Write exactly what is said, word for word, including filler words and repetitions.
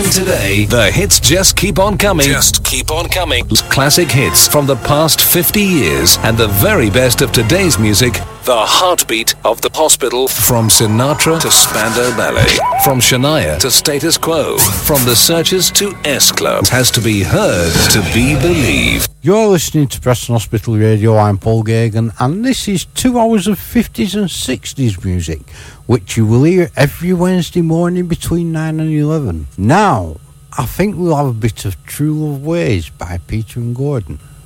And today, the hits just keep on coming. Just keep on coming. Classic hits from the past fifty years and the very best of today's music. The heartbeat of the hospital. From Sinatra to Spandau Ballet. From Shania to Status Quo. From The Searchers to S-Club. Has to be heard to be believed. You're listening to Preston Hospital Radio. I'm Paul Gagan, and this is two hours of fifties and sixties music, which you will hear every Wednesday morning between nine and eleven. Now, I think we'll have a bit of True Love Ways by Peter and Gordon.